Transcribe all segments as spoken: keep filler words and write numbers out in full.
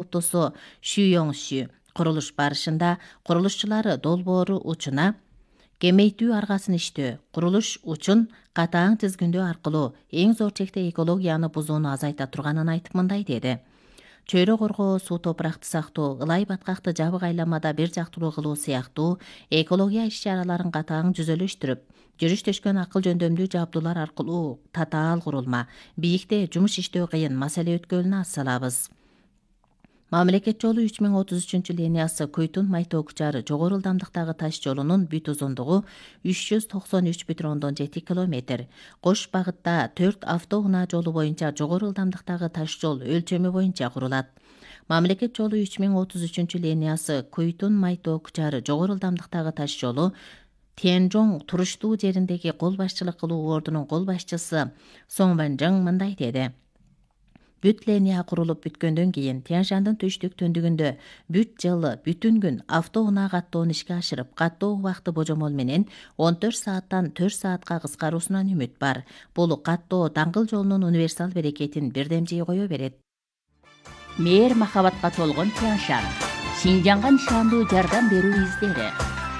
ортосу Шүйоңшү курулуш барышында курулушчулары долбоору учуна кемейтүү аргасын иштөө, курулуш учун катаң тизгиндөө аркылуу эң зор чекте экологияны бузууну азайта турганын айтып мындай деди. Чөйрө коргоо, суу топуракты сактоо, ылай баткакты жабык айламада бир жактылуу кылуу сыяктуу экология иш-чараларын катаң жүзөлөштүрүп, жүрүш-төшкөн акыл жөндөмдүү жабдуулар аркылуу татаал курулма, бийикте жумуш иштөө кыйын маселе өткөлүнө ас салабыз. Мамлекет жолу үч миң отуз үчүнчү линиясы Көйтүн Майтоо Кучары жогору ылдамдыктагы таш жолунун бүт узундугу үч жүз токсон үч бүтүн ондон жети километр. Кош багытта төрт автоунаа жолу боюнча жогору ылдамдыктагы таш жол өлчөмү боюнча курулат. Мамлекет жолу үч миң отуз үчүнчү линиясы Көйтүн Майтоо Кучары жогору ылдамдыктагы таш жолу Тиэнжоң туруштуу жериндеги кол башчылык кылуу ордунун кол башчысы Соң Вэнжэң мындай деди. Бүт линия курулуп бүткөндөн кийин Тянь-Шандын түштүк түндүгүндө бүт жылы бүтүн күн автоунаа каттоону ишке ашырып, каттоо убакыты божомол менен он төрт сааттан төрт саатка кыскаруусунан үмүт бар. Бул каттоо даңгыл жолунун универсал берекетин бирдем жыйгое берет. Мээр махабатка толгон Тянь-Шань, Шинжаңга нишандуу жардам берүү издери.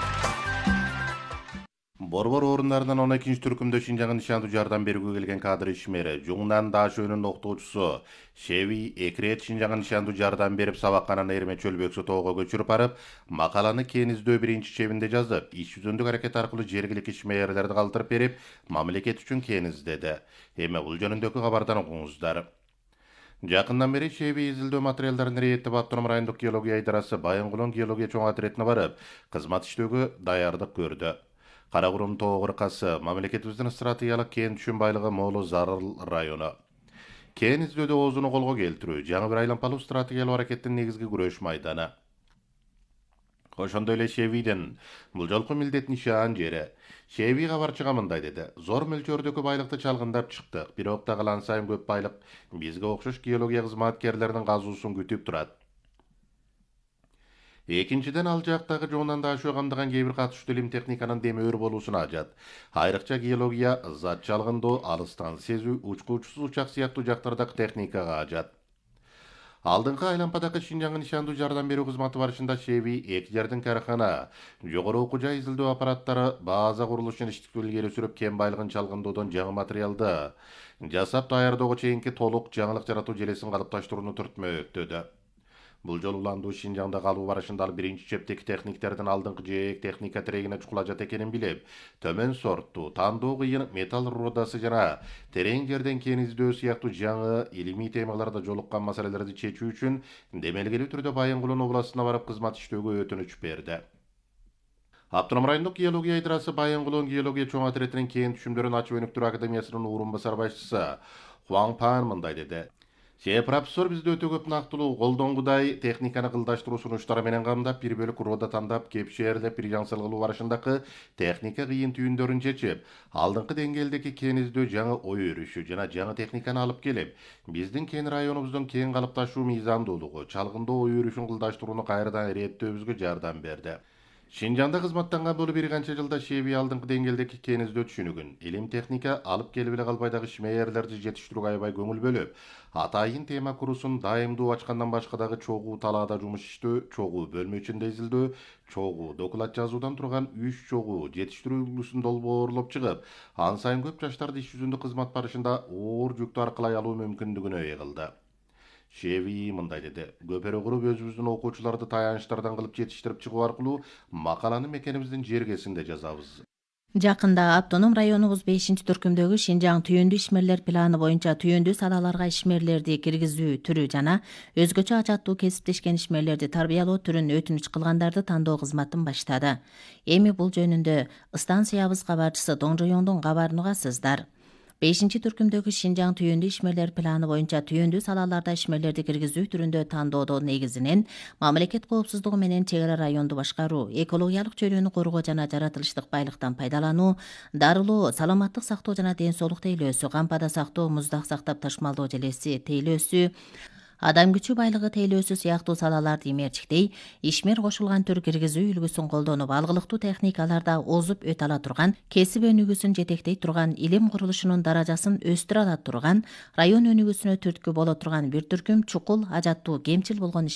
Борбор орундарынан он экинчи түркүмдө Шинжаңга нишандуу жардам берүүгө келген кадр ишмери Жуңнан Дашөөнүн окутуучусу Шеви эки рет Шинжаңга нишандуу жардам берип, сабаккананы Эрме Чөлбөксө тоого көчүрүп барып, макаланы Кен издөө биринчи чебинде жазып, иш жүзүндүк аракет аркылуу жергиликтүү ишмерлерди калтырып берип, мамлекет үчүн Кен издеди. Эми бул жөнүндөгү кабардан окуңуздар. Жакындан бери Шеви изилдөө материалдарын иретип Автоном райондук геология идарасы Байынгулон геология чоң отрядына барып, кызмат иштөөгө даярдык көрдү. Каракурум тоо кыркасы мамлекетибиздин стратегиялык кен түшүн байлыгы молу Зарыл району. Кен издөөдө оозуну колго келтирүү жаңы бир айлампалуу стратегиялык аракеттин негизги күрөш майданы. Ошондой эле Шевиден бул жолку милдет нишан жери. Шеви кабарчыга мындай деди. Зор мөлчөрдөгү байлыкты чалгындап чыктык. Бирок да калан сайын көп байлык бизге окшош геология кызматкерлеринин казуусун күтүп турат. Экинчиден ал жактагы Жуңнан Дашөө камдаган кээ бир катышуучу илим техниканын демөөр болуусуна ажат. Айрыкча геология, зат чалгындоо, алыстан сезүү, учкуучусуз учак сыяктуу жактардагы техникага ажат. Алдыңкы айлампадагы Шинжаңга нишандуу жардам берүү кызматы барышында Шеви эки жердин карахана, жогору окуу жай изилдөө аппараттары, база курулушун иштикти илгери сүрүп, кен байлыгын чалгындоодон жаңы материалды жасап даярдоого чейинки толук жаңылык жаратуу желесин калыпташтырууну түртмөктөдү. Бул жолу уландуу Шинжаңда калуу барышында ал биринчи чептеги техниктердин алдыңкы жээк техника тирегине чукулажат экенин билип, төмөн сорттуу, тандоо кыйын металл рудасы жана терең жерден кен издөө сыяктуу жаңы илимий темаларда жолуккан маселелерди чечүү үчүн демелгелүү түрдө Байынгулон областына барып кызмат иштөөгө өтүнүч берди. Автоном райондук геология идарасы Байынгулон геология чоң отрядынын кен түшүмдөрүн ачып өнүктүрүү академиясынын орун басар башчысы Хуаң Пан мындай деди. Се профессор бизде өтө көп нактылуу колдонгудай техниканы кылдаштыруу сунуштары менен камдап, бир бөлүк рода тандап, кепшээрлеп, бир жаңсыл кылуу барышындагы техника кыйын түйүндөрүн чечип, алдыңкы деңгээлдеги кен издөө жаңы ой өрүшү жана жаңы техниканы алып келип, биздин кен районубуздун кен калыпташуу мыйзамдуулугу, чалгындоо ой өрүшүн кылдаштырууну кайрадан иреттөөбүзгө жардам берди. Шинжаңда кызматтанган болуп бир канча жылда Шеви алдыңкы деңгээлдеги кен издөө түшүнүгүн, илим техника алып келип эле калбай дагы ишмерлерди жетиштирүүгө аябай көңүл бөлүп, атайын тема курусун дайымдуу ачкандан башка дагы чогуу талаада жумуш иштөө, чогуу бөлмө ичинде изилдөө, чогуу доклад жазуудан турган үч чогуу жетиштирүү үлгүсүн долбоорлоп чыгып, ан сайын көп жаштарды иш жүзүндө кызмат барышында оор жүктү аркылай алуу мүмкүндүгүнө ээ кылды. Шеви мындай деди. Көпөрө куруп өзүбүздүн окуучуларды таянычтардан кылып жетиштирип чыгуу аркылуу макаланы мекенибиздин жергесинде жазабыз. Жакында Автоном районубуз бешинчи түркүмдөгү Шинжаң түйүндүү ишмерлер планы боюнча түйүндүү салаларга ишмерлерди киргизүү түрү жана өзгөчө ажаттуу кесиптешкен ишмерлерди тарбиялоо түрүн өтүнүч кылгандарды тандоо кызматын баштады. Эми бул жөнүндө станциябыз кабарчысы Доң Жоёңдун кабарын угасыздар. бешинчи түркүмдөгү Шинжаң түйүндүү ишмерлер планы боюнча түйүндүү салаларда ишмерлерди киргизүү түрүндө тандоодо негизинен мамлекет коопсуздугу менен чек ара районду башкаруу, экологиялык чөйрөнү коргоо жана жаратылыштык байлыктан пайдалануу, дарылоо, саламаттык сактоо жана ден соолук тейлөөсү, кампада сактоо, муздак сактап ташмалдоо желеси тейлөөсү, адам күчү байлыгы тейлөөсү сыяктуу салаларды имерчиктей, ишмер кошулган түр киргизүү үлгүсүн колдонуп, алгылыктуу техникаларда озуп өтө ала турган, кесип өнүгүүсүн жетектей турган, илим курулушунун даражасын өстүрө ала турган, район өнүгүүсүнө түрткү боло турган бир түркүм чукул, ажаттуу, кемчил болгон